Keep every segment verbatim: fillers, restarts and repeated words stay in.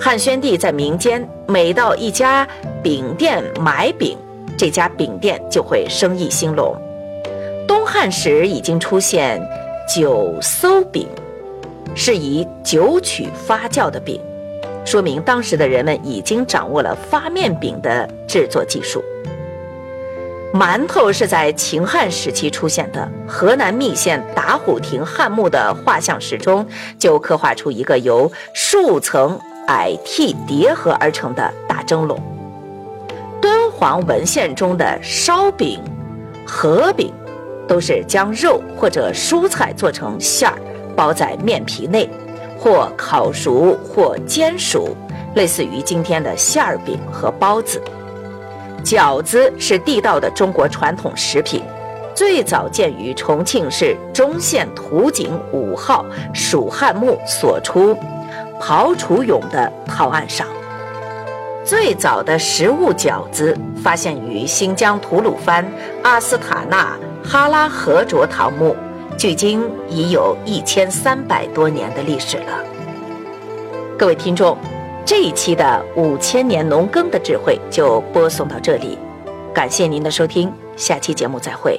汉宣帝在民间每到一家饼店买饼，这家饼店就会生意兴隆。东汉时已经出现酒馊饼，是以酒曲发酵的饼，说明当时的人们已经掌握了发面饼的制作技术。馒头是在秦汉时期出现的，河南密县打虎亭汉墓的画像石中就刻画出一个由数层矮屉叠合而成的大蒸笼。敦煌文献中的烧饼、河饼都是将肉或者蔬菜做成馅儿，包在面皮内，或烤熟或煎熟，类似于今天的馅儿饼和包子。饺子是地道的中国传统食品，最早见于重庆市忠县图景五号蜀汉墓所出刨楚俑的陶案上。最早的食物饺子发现于新疆吐鲁番阿斯塔纳哈拉河卓唐墓，距今已有一千三百多年的历史了。各位听众，这一期的五千年农耕的智慧就播送到这里，感谢您的收听，下期节目再会。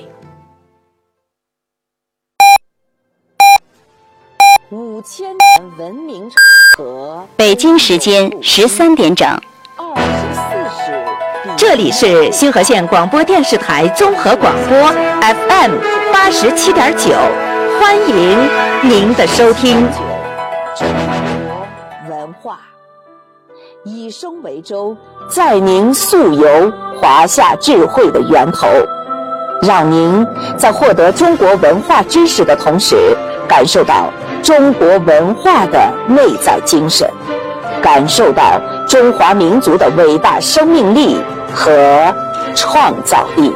五千年文明和北京时间十三点整， 二十四史，这里是星河县广播电视台综合广播 F M 八十七点九，欢迎您的收听。中国文化。以声为舟，载您溯游华夏智慧的源头，让您在获得中国文化知识的同时，感受到中国文化的内在精神，感受到中华民族的伟大生命力和创造力。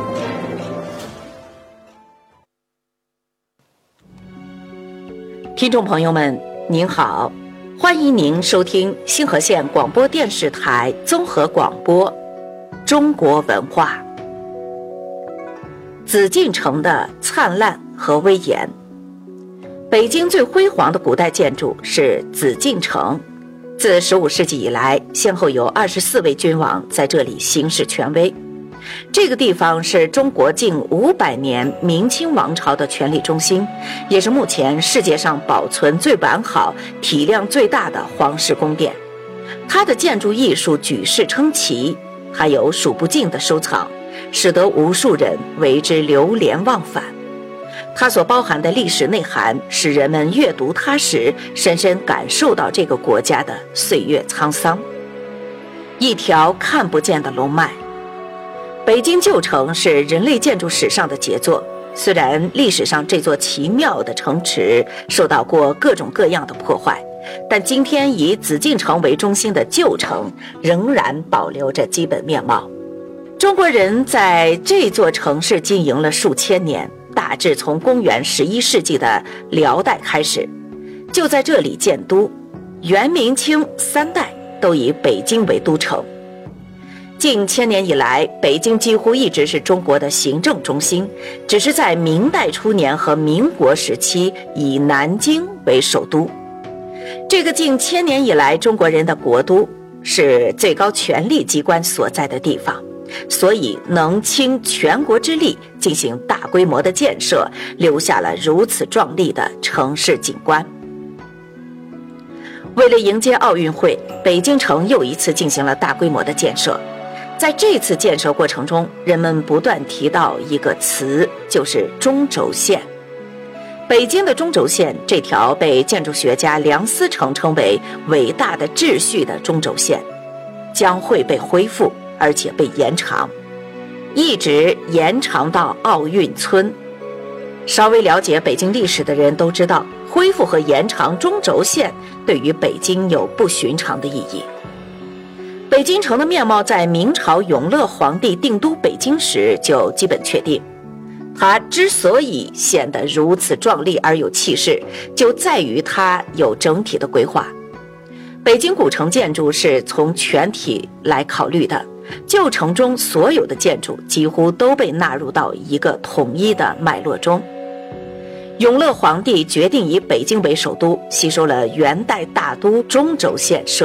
听众朋友们，您好，欢迎您收听星河县广播电视台综合广播中国文化。紫禁城的灿烂和威严。北京最辉煌的古代建筑是紫禁城，自十五世纪以来，先后有二十四位君王在这里行使权威。这个地方是中国近五百年明清王朝的权力中心，也是目前世界上保存最完好、体量最大的皇室宫殿。它的建筑艺术举世称奇，还有数不尽的收藏，使得无数人为之流连忘返。它所包含的历史内涵，使人们阅读它时，深深感受到这个国家的岁月沧桑。一条看不见的龙脉。北京旧城是人类建筑史上的杰作，虽然历史上这座奇妙的城池受到过各种各样的破坏，但今天以紫禁城为中心的旧城仍然保留着基本面貌。中国人在这座城市经营了数千年，大致从公元十一世纪的辽代开始，就在这里建都，元明清三代都以北京为都城。近千年以来，北京几乎一直是中国的行政中心，只是在明代初年和民国时期以南京为首都。这个近千年以来中国人的国都，是最高权力机关所在的地方，所以能倾全国之力进行大规模的建设，留下了如此壮丽的城市景观。为了迎接奥运会，北京城又一次进行了大规模的建设。在这次建设过程中，人们不断提到一个词，就是中轴线。北京的中轴线，这条被建筑学家梁思成称为伟大的秩序的中轴线，将会被恢复，而且被延长，一直延长到奥运村。稍微了解北京历史的人都知道，恢复和延长中轴线对于北京有不寻常的意义。北京城的面貌在明朝永乐皇帝定都北京时就基本确定，它之所以显得如此壮丽而有气势，就在于它有整体的规划。北京古城建筑是从全体来考虑的，旧城中所有的建筑几乎都被纳入到一个统一的脉络中。永乐皇帝决定以北京为首都，吸收了元代大都中轴线设